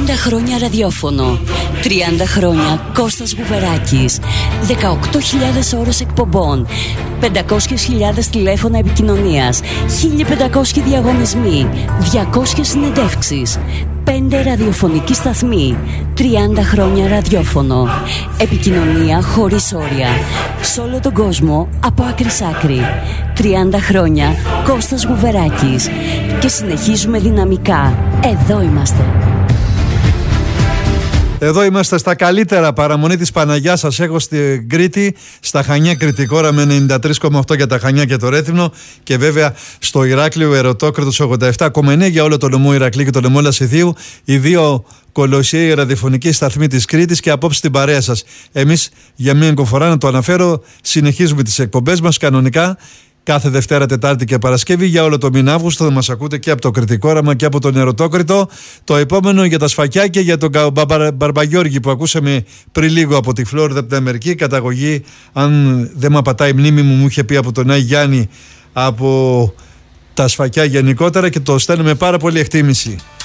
χρόνια ραδιόφωνο, 30 χρόνια Κώστας Γουβεράκης, 18.000 ώρες εκπομπών, 500.000 τηλέφωνα επικοινωνίας, 1.500 διαγωνισμοί, 200 συνεντεύξεις, 5 ραδιοφωνικοί σταθμοί, 30 χρόνια ραδιόφωνο. Επικοινωνία χωρίς όρια, σε όλο τον κόσμο, από άκρη σ' άκρη. 30 χρόνια Κώστας Γουβεράκης. Και συνεχίζουμε δυναμικά. Εδώ είμαστε. Εδώ είμαστε στα καλύτερα. Παραμονή της Παναγιάς σας έχω στην Κρήτη, στα Χανιά, Κρητικόρα με 93,8 για τα Χανιά και το Ρέθυμνο, και βέβαια στο Ηράκλειο Ερωτόκριτος 87,9 για όλο το νομό Ηρακλή και το νομό Λασιθίου, οι δύο κολοσιαίοι ραδιοφωνικοί σταθμοί της Κρήτης, και απόψε την παρέα σας. Εμείς, για μία φορά να το αναφέρω, συνεχίζουμε τις εκπομπές μας κανονικά κάθε Δευτέρα, Τετάρτη και Παρασκευή για όλο το μήνα Αύγουστο. Θα μας ακούτε και από το Κρητικόραμα και από τον Ερωτόκριτο. Το επόμενο για τα σφακιά και για τον Μπαρμπαγιώργη που ακούσαμε πριν λίγο από τη Φλόριδα, από την Αμερική. Καταγωγή, αν δεν με απατάει η μνήμη μου, είχε πει από τον Άι Γιάννη, από τα σφακιά γενικότερα, και το στέλνουμε πάρα πολύ εκτίμηση.